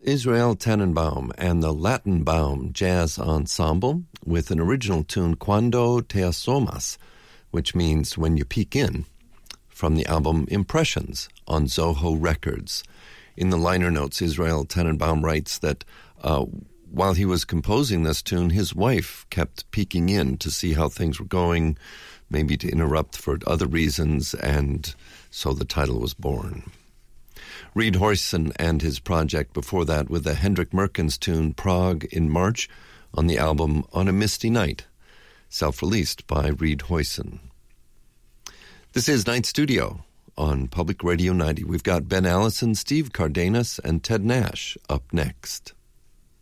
Israel Tannenbaum and the Latinbaum Jazz Ensemble with an original tune, Cuando Te Asomas, which means When You Peek In, from the album Impressions on Zoho Records. In the liner notes, Israel Tannenbaum writes that while he was composing this tune, his wife kept peeking in to see how things were going, maybe to interrupt for other reasons, and so the title was born. Reed Hoyson and his project before that with the Hendrik Merkens tune Prague in March on the album On a Misty Night, self-released by Reed Hoyson. This is Night Studio on Public Radio 90. We've got Ben Allison, Steve Cardenas, and Ted Nash up next.